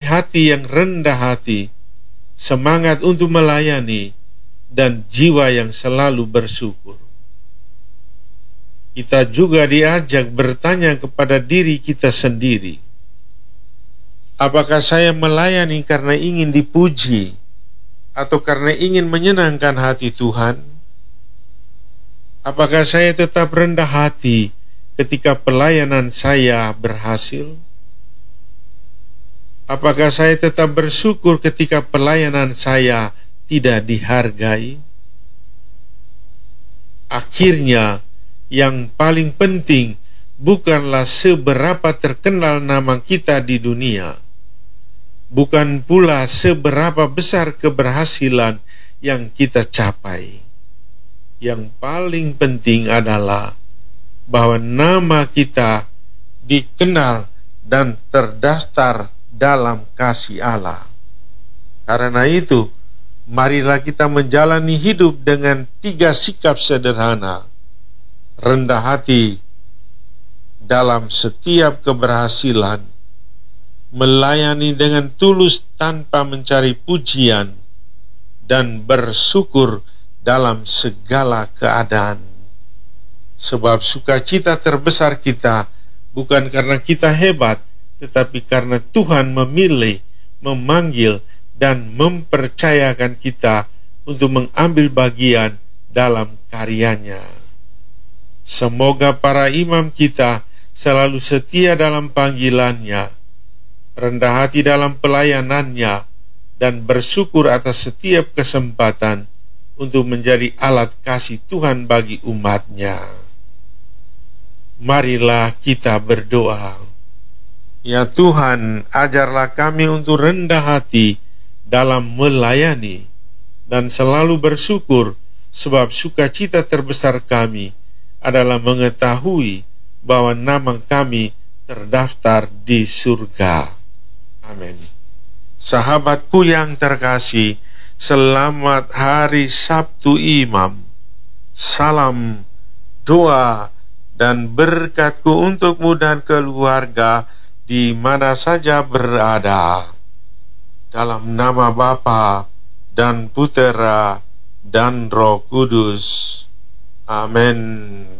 hati yang rendah hati, semangat untuk melayani, dan jiwa yang selalu bersyukur. Kita juga diajak bertanya kepada diri kita sendiri, apakah saya melayani karena ingin dipuji atau karena ingin menyenangkan hati Tuhan? Apakah saya tetap rendah hati ketika pelayanan saya berhasil? Apakah saya tetap bersyukur ketika pelayanan saya tidak dihargai? Akhirnya, yang paling penting bukanlah seberapa terkenal nama kita di dunia, bukan pula seberapa besar keberhasilan yang kita capai. Yang paling penting adalah bahwa nama kita dikenal dan terdaftar dalam kasih Allah. Karena itu, marilah kita menjalani hidup dengan 3 sikap sederhana: rendah hati dalam setiap keberhasilan, melayani dengan tulus tanpa mencari pujian, dan bersyukur dalam segala keadaan. Sebab sukacita terbesar kita bukan karena kita hebat, tetapi karena Tuhan memilih, memanggil, dan mempercayakan kita untuk mengambil bagian dalam karyanya. Semoga para imam kita selalu setia dalam panggilannya, rendah hati dalam pelayanannya, dan bersyukur atas setiap kesempatan untuk menjadi alat kasih Tuhan bagi umatnya. Marilah kita berdoa. Ya Tuhan, ajarlah kami untuk rendah hati dalam melayani dan selalu bersyukur, sebab sukacita terbesar kami adalah mengetahui bahwa nama kami terdaftar di surga. Amin. Sahabatku yang terkasih, selamat hari Sabtu Imam. Salam doa dan berkatku untukmu dan keluarga di mana saja berada. Dalam nama Bapa dan Putera dan Roh Kudus. Amin.